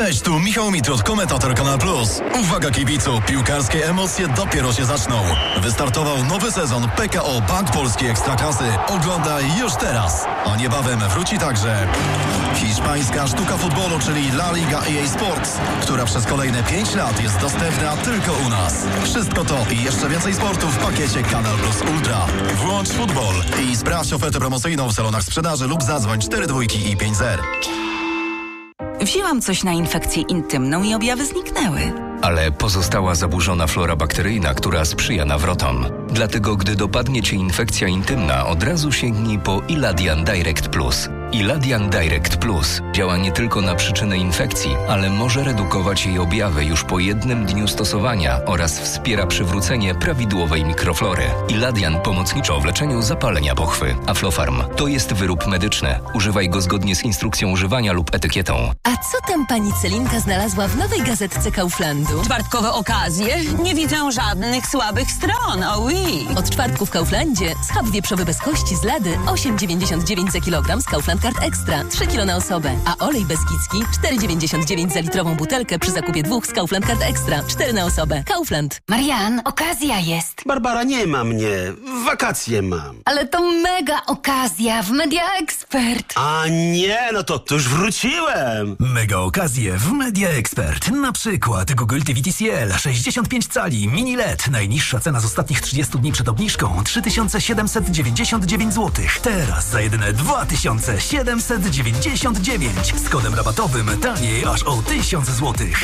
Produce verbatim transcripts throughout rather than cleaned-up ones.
Cześć, tu Michał Mitrud, komentator Kanal Plus. Uwaga kibicu, piłkarskie emocje dopiero się zaczną. Wystartował nowy sezon P K O Bank Polski Ekstraklasy. Oglądaj już teraz. A niebawem wróci także hiszpańska sztuka futbolu, czyli La Liga E A Sports, która przez kolejne pięć lat jest dostępna tylko u nas. Wszystko to i jeszcze więcej sportu w pakiecie Kanal Plus Ultra. Włącz futbol i sprawdź ofertę promocyjną w salonach sprzedaży lub zadzwoń cztery dwójki i pięć zero. Wzięłam coś na infekcję intymną i objawy zniknęły. Ale pozostała zaburzona flora bakteryjna, która sprzyja nawrotom. Dlatego, gdy dopadnie Cię infekcja intymna, od razu sięgnij po Iladian Direct Plus. Iladian Direct Plus działa nie tylko na przyczynę infekcji, ale może redukować jej objawy już po jednym dniu stosowania oraz wspiera przywrócenie prawidłowej mikroflory. Iladian pomocniczo w leczeniu zapalenia pochwy. Aflofarm to jest wyrób medyczny. Używaj go zgodnie z instrukcją używania lub etykietą. A co tam pani Celinka znalazła w nowej gazetce Kauflandu? Czwartkowe okazje? Nie widzę żadnych słabych stron, oh oui. Od czwartku w Kauflandzie schab wieprzowy bez kości z lady osiem dziewięćdziesiąt dziewięć za kilogram z Kaufland Card Extra, trzy kilo na osobę, a olej bezgicki cztery dziewięćdziesiąt dziewięć za litrową butelkę przy zakupie dwóch z Kaufland Card Extra, cztery na osobę. Kaufland. Marian, okazja jest. Barbara, nie ma mnie. Wakacje mam. Ale to mega okazja w Media Expert. A nie, no to, to już wróciłem. Mega okazje w Media Expert. Na przykład Google T V T C L sześćdziesiąt pięć cali mini L E D. Najniższa cena z ostatnich trzydziestu dni przed obniżką trzy tysiące siedemset dziewięćdziesiąt dziewięć złotych. Teraz za jedyne dwa tysiące siedemset dziewięćdziesiąt dziewięć. Z kodem rabatowym taniej aż o tysiąc złotych.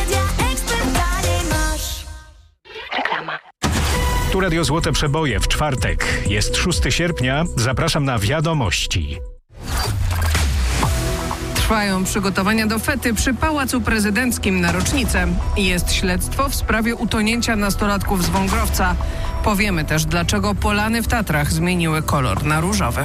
Reklama. Tu Radio Złote Przeboje w czwartek. Jest szóstego sierpnia. Zapraszam na wiadomości. Trwają przygotowania do fety przy Pałacu Prezydenckim na rocznicę. Jest śledztwo w sprawie utonięcia nastolatków z Wągrowca. Powiemy też, dlaczego polany w Tatrach zmieniły kolor na różowy.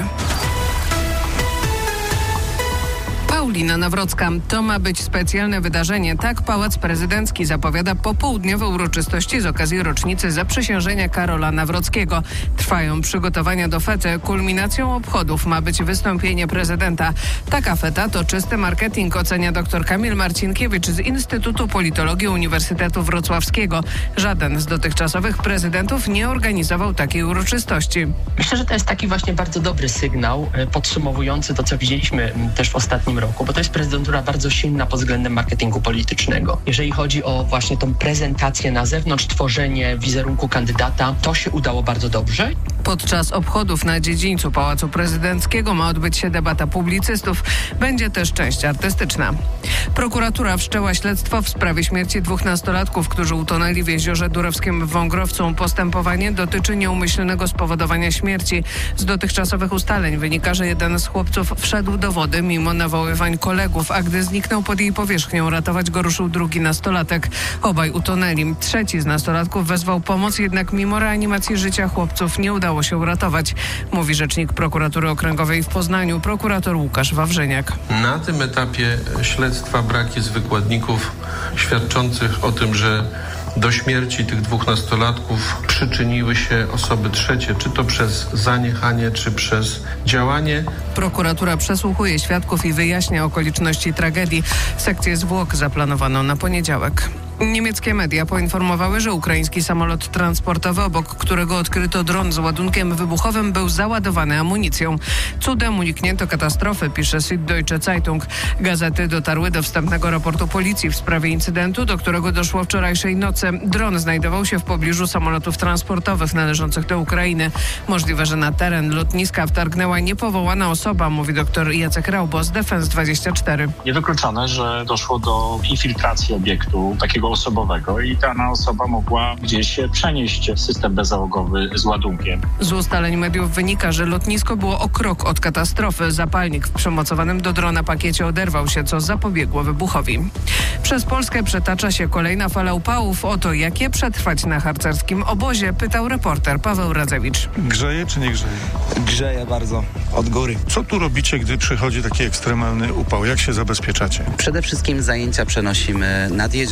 Paulina Nawrocka. To ma być specjalne wydarzenie. Tak Pałac Prezydencki zapowiada popołudniowe uroczystości z okazji rocznicy zaprzysiężenia Karola Nawrockiego. Trwają przygotowania do fety. Kulminacją obchodów ma być wystąpienie prezydenta. Taka feta to czysty marketing, ocenia dr Kamil Marcinkiewicz z Instytutu Politologii Uniwersytetu Wrocławskiego. Żaden z dotychczasowych prezydentów nie organizował takiej uroczystości. Myślę, że to jest taki właśnie bardzo dobry sygnał podsumowujący to, co widzieliśmy też w ostatnim roku, bo to jest prezydentura bardzo silna pod względem marketingu politycznego. Jeżeli chodzi o właśnie tą prezentację na zewnątrz, tworzenie wizerunku kandydata, to się udało bardzo dobrze. Podczas obchodów na dziedzińcu Pałacu Prezydenckiego ma odbyć się debata publicystów. Będzie też część artystyczna. Prokuratura wszczęła śledztwo w sprawie śmierci dwóch nastolatków, którzy utonęli w jeziorze Durowskim w Wągrowcu. Postępowanie dotyczy nieumyślnego spowodowania śmierci. Z dotychczasowych ustaleń wynika, że jeden z chłopców wszedł do wody mimo nawoływań kolegów, a gdy zniknął pod jej powierzchnią, ratować go ruszył drugi nastolatek. Obaj utonęli. Trzeci z nastolatków wezwał pomoc, jednak mimo reanimacji życia chłopców nie udało się uratować, mówi rzecznik prokuratury okręgowej w Poznaniu, prokurator Łukasz Wawrzyniak. Na tym etapie śledztwa brak jest wykładników świadczących o tym, że do śmierci tych dwóch nastolatków przyczyniły się osoby trzecie, czy to przez zaniechanie, czy przez działanie. Prokuratura przesłuchuje świadków i wyjaśnia okoliczności tragedii. Sekcję zwłok zaplanowano na poniedziałek. Niemieckie media poinformowały, że ukraiński samolot transportowy, obok którego odkryto dron z ładunkiem wybuchowym, był załadowany amunicją. Cudem uniknięto katastrofy, pisze Süddeutsche Zeitung. Gazety dotarły do wstępnego raportu policji w sprawie incydentu, do którego doszło wczorajszej nocy. Dron znajdował się w pobliżu samolotów transportowych należących do Ukrainy. Możliwe, że na teren lotniska wtargnęła niepowołana osoba, mówi dr Jacek Raubo z Defense dwadzieścia cztery. Niewykluczone, że doszło do infiltracji obiektu takiego osobowego i dana osoba mogła gdzieś przenieść system bezzałogowy z ładunkiem. Z ustaleń mediów wynika, że lotnisko było o krok od katastrofy. Zapalnik w przymocowanym do drona pakiecie oderwał się, co zapobiegło wybuchowi. Przez Polskę przetacza się kolejna fala upałów. O to, jak je przetrwać na harcerskim obozie, pytał reporter Paweł Radzewicz. Grzeje czy nie grzeje? Grzeje bardzo, od góry. Co tu robicie, gdy przychodzi taki ekstremalny upał? Jak się zabezpieczacie? Przede wszystkim zajęcia przenosimy nad jezioro, gdzie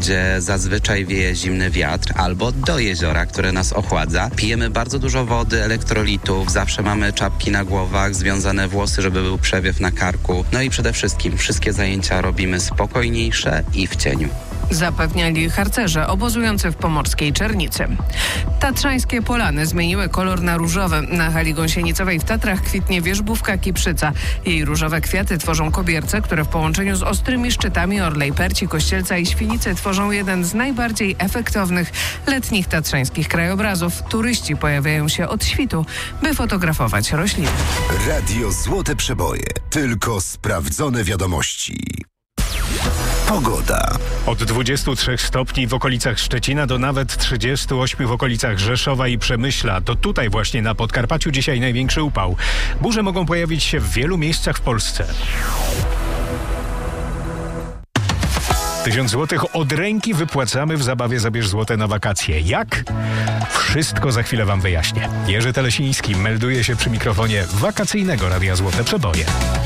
gdzie zazwyczaj wieje zimny wiatr, albo do jeziora, które nas ochładza. Pijemy bardzo dużo wody, elektrolitów, zawsze mamy czapki na głowach, związane włosy, żeby był przewiew na karku. No i przede wszystkim wszystkie zajęcia robimy spokojniejsze i w cieniu. Zapewniali harcerze obozujący w pomorskiej Czernicy. Tatrzańskie polany zmieniły kolor na różowy. Na hali gąsienicowej w Tatrach kwitnie wierzbówka kiprzyca. Jej różowe kwiaty tworzą kobierce, które w połączeniu z ostrymi szczytami Orlej Perci, Kościelca i Świnicy tworzą jeden z najbardziej efektownych letnich tatrzańskich krajobrazów. Turyści pojawiają się od świtu, by fotografować rośliny. Radio Złote Przeboje. Tylko sprawdzone wiadomości. Pogoda. Od dwudziestu trzech stopni w okolicach Szczecina do nawet trzydziestu ośmiu w okolicach Rzeszowa i Przemyśla. To tutaj właśnie na Podkarpaciu dzisiaj największy upał. Burze mogą pojawić się w wielu miejscach w Polsce. Tysiąc złotych od ręki wypłacamy w zabawie Zabierz Złote na wakacje. Jak? Wszystko za chwilę wam wyjaśnię. Jerzy Telesiński melduje się przy mikrofonie wakacyjnego Radia Złote Przeboje.